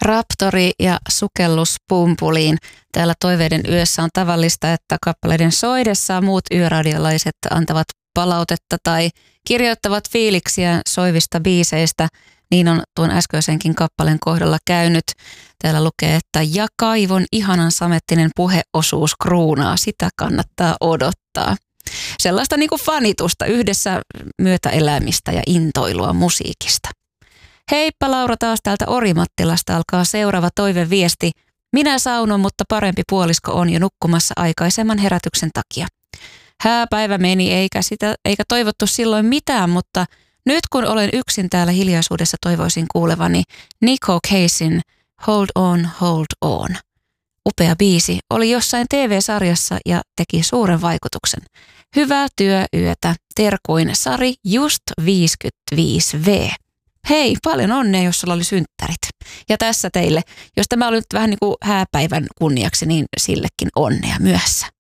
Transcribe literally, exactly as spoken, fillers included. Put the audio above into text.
Raptori ja sukellus pumpuliin. Täällä Toiveiden yössä on tavallista, että kappaleiden soidessa muut yöradiolaiset antavat palautetta tai kirjoittavat fiiliksiä soivista biiseistä. Niin on tuon äskeisenkin kappaleen kohdalla käynyt. Täällä lukee, että ja kaivon ihanan samettinen puheosuus kruunaa, sitä kannattaa odottaa. Sellaista niin kuin fanitusta, yhdessä myötäelämistä ja intoilua musiikista. Heippa Laura taas täältä Orimattilasta alkaa seuraava toiveviesti. Minä saunon, mutta parempi puolisko on jo nukkumassa aikaisemman herätyksen takia. Hääpäivä meni eikä, sitä, eikä toivottu silloin mitään, mutta nyt kun olen yksin täällä hiljaisuudessa toivoisin kuulevani Nico Casein Hold On, Hold On. Upea biisi, oli jossain T V-sarjassa ja teki suuren vaikutuksen. Hyvää työyötä, terkuin Sari just viisikymmentäviisi vuotta. Hei, paljon onnea, jos sulla oli synttärit. Ja tässä teille, jos tämä oli nyt vähän niin kuin hääpäivän kunniaksi, niin sillekin onnea myöhässä.